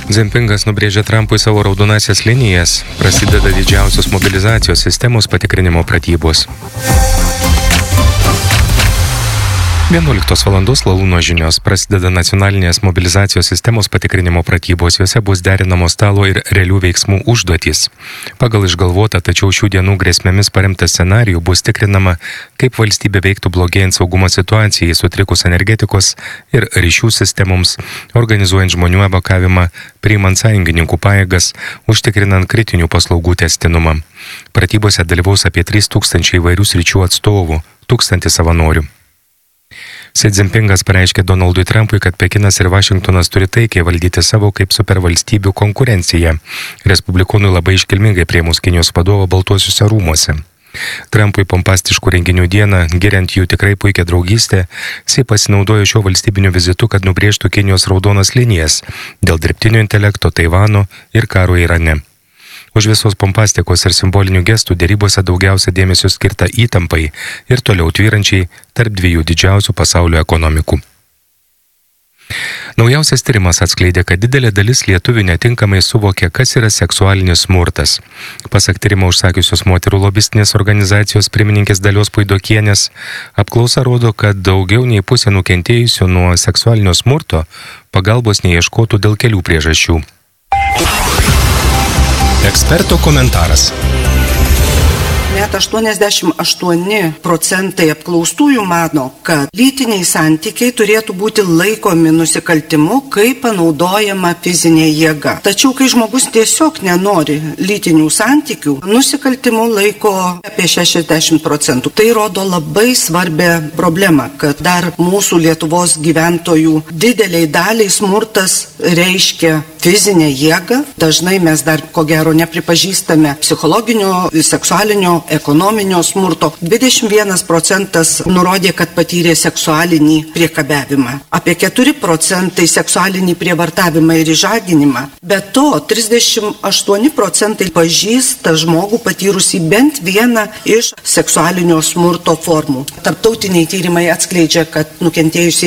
Dzempingas nubrėžė Trumpui savo raudonasias linijas. Prasideda didžiausios mobilizacijos sistemos patikrinimo pratybos. 11 valandos Lalūno žinios. Prasideda nacionalinės mobilizacijos sistemos patikrinimo pratybos. Juose bus derinamos stalo ir realių veiksmų užduotys. Pagal išgalvotą, tačiau šių dienų grėsmėmis paremtą scenarijų bus tikrinama, kaip valstybė veiktų blogėjant saugumo situacijai, sutrikus energetikos ir ryšių sistemoms, organizuojant žmonių evakavimą, priimant sąjungininkų pajėgas, užtikrinant kritinių paslaugų tęstinumą. Pratybose dalyvaus apie 3000 įvairių sričių atstovų, 1000 savanorių. Xi Jinpingas pareiškė Donaldui Trumpui, kad Pekinas ir Vašingtonas turi taikiai valdyti savo kaip supervalstybių konkurenciją. Respublikonui labai iškilmingai priėmus Kinijos vadovą Baltuosiuose rūmuose. Trumpui pompastiškų renginių dieną, giriant jų tikrai puikią draugystę, Xi pasinaudojo šio valstybinio vizitu, kad nubrėžtų Kinijos raudonas linijas dėl dirbtinio intelekto, Taivano ir karo Irane. Už visos pompastikos ir simbolinių gestų dėrybose daugiausia dėmesio skirta įtampai ir toliau tvyrančiai tarp dviejų didžiausių pasaulio ekonomikų. Naujausias tyrimas atskleidė, kad didelė dalis lietuvių netinkamai suvokia, kas yra seksualinis smurtas. Pasak tyrimo užsakiusios moterų lobistinės organizacijos pirmininkės Dalios Puidokienės, apklausa rodo, kad daugiau nei pusė nukentėjusių nuo seksualinio smurto pagalbos neieškotų dėl kelių priežasčių. Eksperto komentaras. Net 88% apklaustųjų mano, kad lytiniai santykiai turėtų būti laikomi nusikaltimu, kai panaudojama fizinė jėga. Tačiau, kai žmogus tiesiog nenori lytinių santykių, nusikaltimu laiko apie 60%. Tai rodo labai svarbią problemą, kad dar mūsų Lietuvos gyventojų dideliai daliai smurtas reiškia fizinę jėgą. Dažnai mes dar ko gero nepripažįstame psichologinio, seksualinio, ekonominio smurto. 21% nurodė, kad patyrė seksualinį priekabiavimą. Apie 4% seksualinį prievartavimą ir išžaginimą. Be to, 38% pažįsta žmogų patyrusį bent vieną iš seksualinio smurto formų. Tarptautiniai tyrimai atskleidžia, kad nukentėjusiai